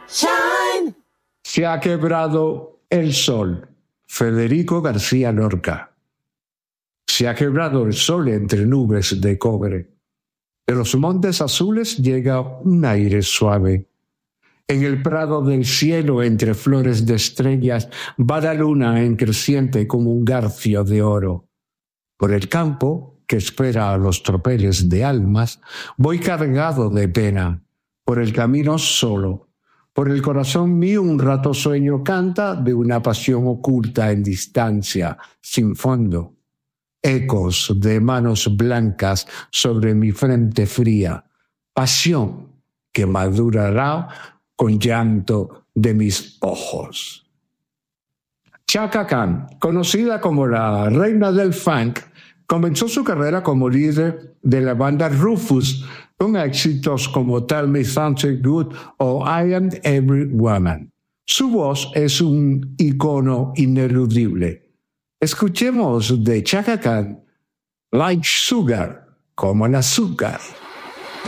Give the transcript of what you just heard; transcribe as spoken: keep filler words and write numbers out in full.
Shine. Se ha quebrado el sol. Federico García Lorca. Se ha quebrado el sol entre nubes de cobre. De los montes azules llega un aire suave. En el prado del cielo, entre flores de estrellas, va la luna en creciente como un garfio de oro. Por el campo, que espera a los tropeles de almas, voy cargado de pena. Por el camino solo. Por el corazón mío un rato sueño canta de una pasión oculta en distancia, sin fondo. Ecos de manos blancas sobre mi frente fría. Pasión que madurará con llanto de mis ojos. Chaka Khan, conocida como la reina del funk, comenzó su carrera como líder de la banda Rufus, con éxitos como Tell Me Something Good o I Am Every Woman. Su voz es un icono ineludible. Escuchemos de Chaka Khan, Like Sugar, como el azúcar.